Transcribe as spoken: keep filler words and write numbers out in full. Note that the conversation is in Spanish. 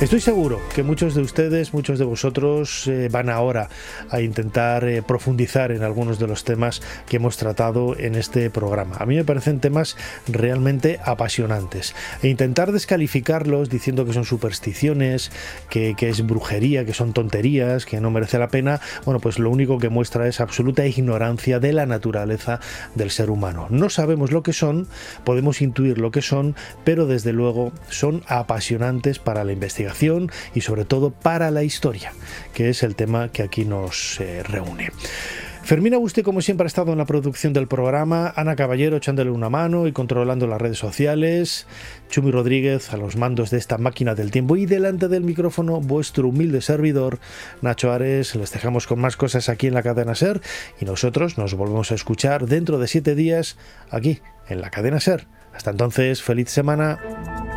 Estoy seguro que muchos de ustedes, muchos de vosotros eh, van ahora a intentar eh, profundizar en algunos de los temas que hemos tratado en este programa. A mí me parecen temas realmente apasionantes. E intentar descalificarlos diciendo que son supersticiones, que, que es brujería, que son tonterías, que no merece la pena, bueno, pues lo único que muestra es absoluta ignorancia de la naturaleza del ser humano. No sabemos lo que son, podemos intuir lo que son, pero desde luego son apasionantes para la investigación y sobre todo para la historia, que es el tema que aquí nos eh, reúne. Fermín Agustí, como siempre, ha estado en la producción del programa, Ana Caballero echándole una mano y controlando las redes sociales, Chumi Rodríguez a los mandos de esta máquina del tiempo y delante del micrófono vuestro humilde servidor, Nacho Ares. Les dejamos con más cosas aquí en la cadena SER y nosotros nos volvemos a escuchar dentro de siete días aquí en la cadena SER. Hasta entonces, feliz semana.